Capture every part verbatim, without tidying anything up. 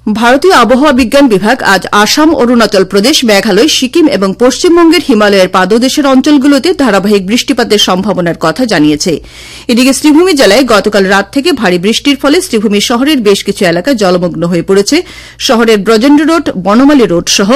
ভারতীয় আবহাওয়া বিজ্ঞান বিভাগ আজ আসাম, অরুণাচল প্রদেশ, মেঘালয়, সিকিম এবং পশ্চিমবঙ্গের হিমালয়ের পাদদেশের অঞ্চলগুলোতে ধারাবাহিক বৃষ্টিপাতের সম্ভাবনার কথা জানিয়েছে। এদিকে শ্রীভূমি জেলায় গতকাল রাত থেকে ভারী বৃষ্টির ফলে শ্রীভূমি শহরের বেশ কিছু এলাকা জলমগ্ন হয়ে পড়েছে। শহরের ব্রজেন্দ্র রোড, বনমালী রোড সহ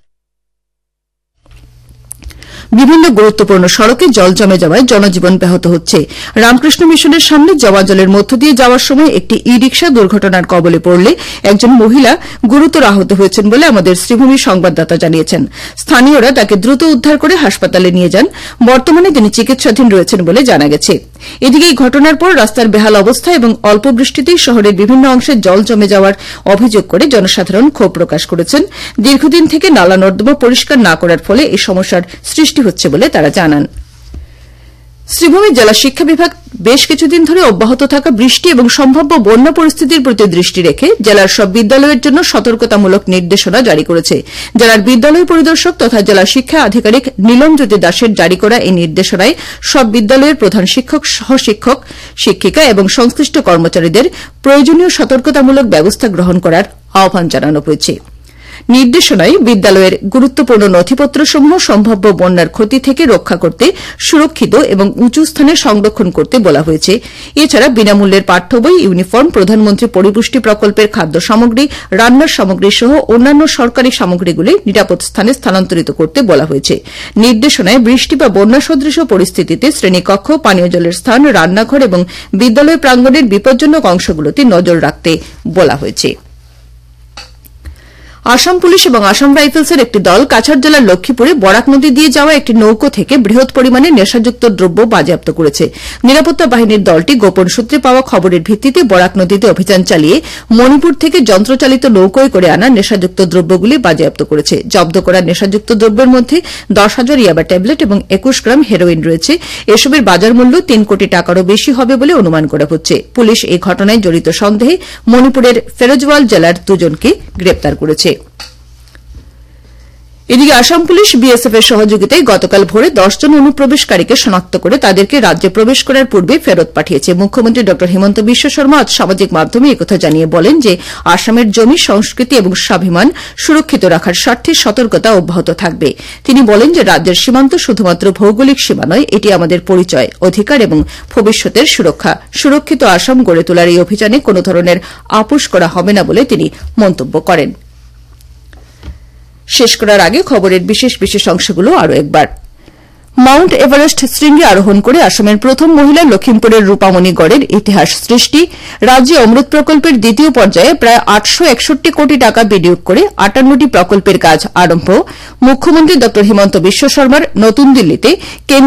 বিভিন্ন গুরুত্বপূর্ণ সড়কে জল জমে যাওয়ায় জনজীবন ব্যাহত হচ্ছে। রামকৃষ্ণ মিশনের সামনে জমা জলের মধ্য দিয়ে যাওয়ার সময় একটি ই রিক্সা দুর্ঘটনার কবলে পড়লে একজন মহিলা গুরুতর আহত হয়েছেন বলে আমাদের শ্রীভূমি সংবাদদাতা জানিয়েছেন। স্থানীয়রা তাকে দ্রুত উদ্ধার করে হাসপাতালে নিয়ে যান। বর্তমানে তিনি চিকিৎসাধীন রয়েছেন বলে জানা গেছে। এদিকে এই ঘটনার পর রাস্তার বেহাল অবস্থা এবং অল্প বৃষ্টিতেই শহরের বিভিন্ন অংশে জল জমে যাওয়ার অভিযোগ করে জনসাধারণ ক্ষোভ প্রকাশ করেছেন। দীর্ঘদিন থেকে নালা নর্দমা পরিষ্কার না করার ফলে এই সমস্যার সৃষ্টি হচ্ছে বলে তারা জানান। শ্রীভূমি জেলা শিক্ষা বিভাগ বেশ কিছুদিন ধরে অব্যাহত থাকা বৃষ্টি এবং সম্ভাব্য বন্যা পরিস্থিতির প্রতি দৃষ্টি রেখে জেলার সব বিদ্যালয়ের জন্য সতর্কতামূলক নির্দেশনা জারি করেছে। জেলার বিদ্যালয় পরিদর্শক তথা জেলা শিক্ষা আধিকারিক নীলমজ্যোতি দাসের জারি করা এই নির্দেশনায় সব বিদ্যালয়ের প্রধান শিক্ষক, সহশিক্ষক, শিক্ষিকা এবং সংশ্লিষ্ট কর্মচারীদের প্রয়োজনীয় সতর্কতামূলক ব্যবস্থা গ্রহণ করার আহ্বান জানানো হয়েছে। নির্দেশনায় বিদ্যালয়ের গুরুত্বপূর্ণ নথিপত্রসমূহ সম্ভাব্য বন্যার ক্ষতি থেকে রক্ষা করতে সুরক্ষিত এবং উঁচু স্থানে সংরক্ষণ করতে বলা হয়েছে। এছাড়া বিনামূল্যের পাঠ্য বই, ইউনিফর্ম, প্রধানমন্ত্রী পরিপুষ্টি প্রকল্পের খাদ্য সামগ্রী, রান্নার সামগ্রী সহ অন্যান্য সরকারি সামগ্রীগুলি নিরাপদ স্থানে স্থানান্তরিত করতে বলা হয়েছে। নির্দেশনায় বৃষ্টি বা বন্যা সদৃশ পরিস্থিতিতে শ্রেণীকক্ষ, পানীয় জলের স্থান, রান্নাঘর এবং বিদ্যালয় প্রাঙ্গণের বিপজ্জনক অংশগুলোতে নজর রাখতে বলা হয়েছে। আসাম পুলিশ এবং আসাম রাইফেলসের একটি দল কাছাড় জেলার লক্ষ্মীপুরে বরাক নদী দিয়ে যাওয়া একটি নৌকো থেকে বৃহৎ পরিমাণে নেশাযুক্ত দ্রব্য বাজেয়াপ্ত করেছে। নিরাপত্তা বাহিনীর দলটি গোপন সূত্রে পাওয়া খবরের ভিত্তিতে বরাক নদীতে অভিযান চালিয়ে মণিপুর থেকে যন্ত্রচালিত নৌকোয় করে আনা নেশাযুক্ত দ্রব্যগুলি বাজেয়াপ্ত করেছে। জব্দ করা নেশাযুক্ত দ্রব্যের মধ্যে দশ হাজার ইয়াবা ট্যাবলেট এবং একুশ গ্রাম হেরোইন রয়েছে। এসবের বাজার মূল্য তিন কোটি টাকারও বেশি হবে বলে অনুমান করা হচ্ছে। পুলিশ এই ঘটনায় জড়িত সন্দেহে মণিপুরের ফেরোজওয়াল জেলার দুজনকে গ্রেপ্তার করেছে। এদিকে আসাম পুলিশ বিএসএফ এর সহযোগিতায় গতকাল ভোরে দশ জন অনুপ্রবেশকারীকে শনাক্ত করে তাদেরকে রাজ্যে প্রবেশ করার পূর্বে ফেরত পাঠিয়েছে। মুখ্যমন্ত্রী ড হিমন্ত বিশ্ব শর্মা আজ সামাজিক মাধ্যমে একথা জানিয়ে বলেন যে আসামের জমি, সংস্কৃতি এবং স্বাভিমান সুরক্ষিত রাখার স্বার্থে সতর্কতা অব্যাহত থাকবে। তিনি বলেন যে রাজ্যের সীমান্ত শুধুমাত্র ভৌগোলিক সীমা নয়, এটি আমাদের পরিচয়, অধিকার এবং ভবিষ্যতের সুরক্ষা। সুরক্ষিত আসাম গড়ে তোলার এই অভিযানে কোন ধরনের আপোষ করা হবে না বলে তিনি মন্তব্য করেন। শেষ করার আগে খবরের বিশেষ বিশেষ অংশগুলো আরও একবার। মাউন্ট এভারেস্ট শৃঙ্গে আরোহণ করে আসামের প্রথম মহিলা লখিমপুরের রূপামণি গড়ের ইতিহাস সৃষ্টি। রাজ্যে অমৃত প্রকল্পের দ্বিতীয় পর্যায়ে প্রায় আটশো একষট্টি কোটি টাকা বিনিয়োগ করে আটান্নটি প্রকল্পের কাজ আরম্ভ। মুখ্যমন্ত্রী ড হিমন্ত বিশ্ব শর্মার নতুন দিল্লিতে